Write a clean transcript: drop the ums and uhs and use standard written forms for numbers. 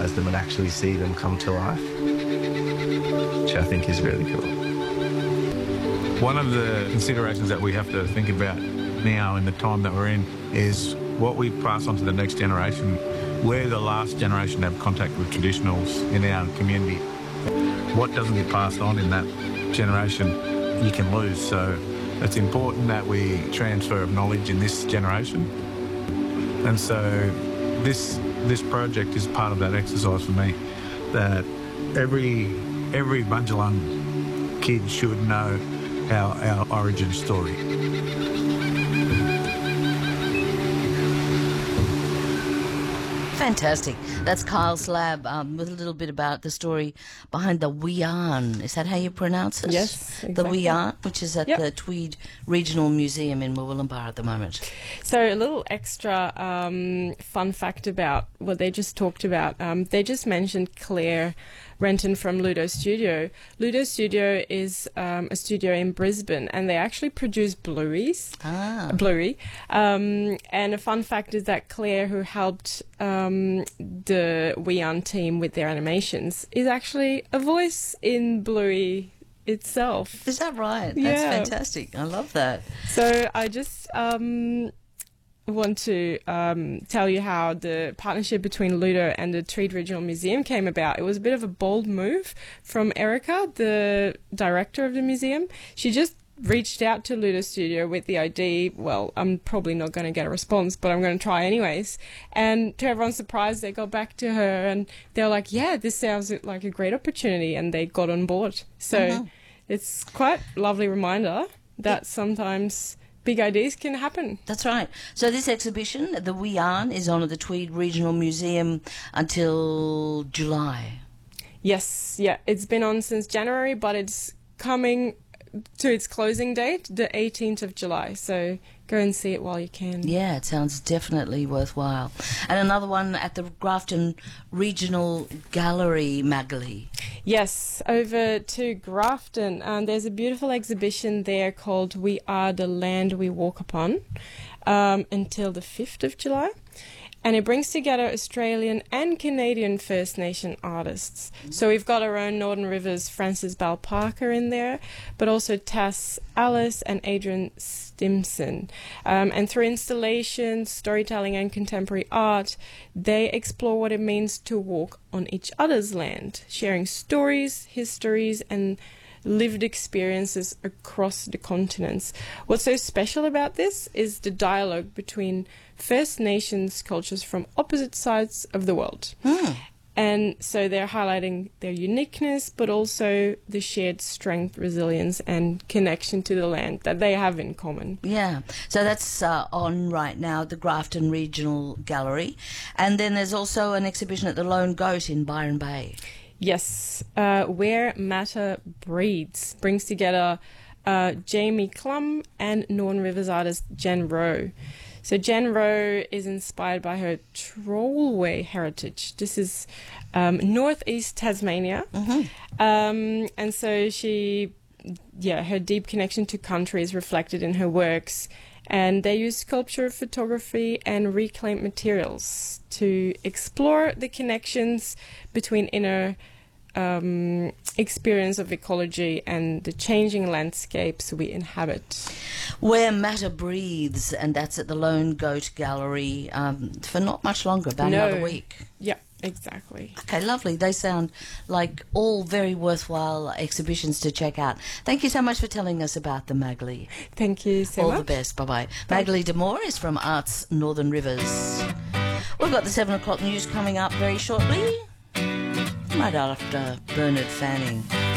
visualise them and actually see them come to life, which I think is really cool. One of the considerations that we have to think about now in the time that we're in is what we pass on to the next generation. We're the last generation to have contact with traditionals in our community. What doesn't get passed on in that generation, you can lose. So it's important that we transfer of knowledge in this generation. And so this project is part of that exercise for me, that every Bundjalung kid should know our origin story. Fantastic. That's Kyle Slab with a little bit about the story behind the Wian. Is that how you pronounce it? Yes, exactly. The Wian, which is at the Tweed Regional Museum in Murwillumbah at the moment. So a little extra fun fact about what they just talked about. They just mentioned Claire Renton from Ludo Studio. Ludo Studio is a studio in Brisbane, and they actually produce Blueys. Bluey. And a fun fact is that Claire, who helped the Wian team with their animations, is actually a voice in Bluey itself. Is that right? Yeah. That's fantastic. I love that. So I just want to tell you how the partnership between Ludo and the Tweed Regional Museum came about. It was a bit of a bold move from Erica, the director of the museum. She just reached out to Ludo Studio with the idea, well, I'm probably not going to get a response, but I'm going to try anyways. And to everyone's surprise, they got back to her and they were like, yeah, this sounds like a great opportunity, and they got on board. So it's quite a lovely reminder that sometimes big ideas can happen. That's right. So this exhibition, the Wian, is on at the Tweed Regional Museum until July. Yes, yeah. It's been on since January, but it's coming to its closing date, the 18th of July. So go and see it while you can. Yeah, it sounds definitely worthwhile. And another one at the Grafton Regional Gallery, Magali. Yes, over to Grafton. There's a beautiful exhibition there called We Are the Land We Walk Upon until the 5th of July. And it brings together Australian and Canadian First Nation artists. So we've got our own Northern Rivers Francis Bell Parker in there, but also Tass Alice and Adrian Stimson. And through installations, storytelling and contemporary art, they explore what it means to walk on each other's land, sharing stories, histories, and lived experiences across the continents. What's so special about this is the dialogue between First Nations cultures from opposite sides of the world. And so they're highlighting their uniqueness, but also the shared strength, resilience, and connection to the land that they have in common. Yeah, so that's on right now at the Grafton Regional Gallery. And then there's also an exhibition at the Lone Goat in Byron Bay. Yes, Where Matter Breeds brings together Jamie Clum and Northern Rivers artist Jen Rowe. So Jen Rowe is inspired by her Trollway heritage. This is northeast Tasmania. And so her deep connection to country is reflected in her works. And they use sculpture, photography, and reclaimed materials to explore the connections between inner experience of ecology and the changing landscapes we inhabit. Where Matter Breathes, and that's at the Lone Goat Gallery for not much longer, about another week. Yeah, exactly. Okay, lovely. They sound like all very worthwhile exhibitions to check out. Thank you so much for telling us about them, Magali. Thank you so much. All the best. Bye-bye. Magali D'Amour is from Arts Northern Rivers. We've got the 7 o'clock news coming up very shortly, right after Bernard Fanning.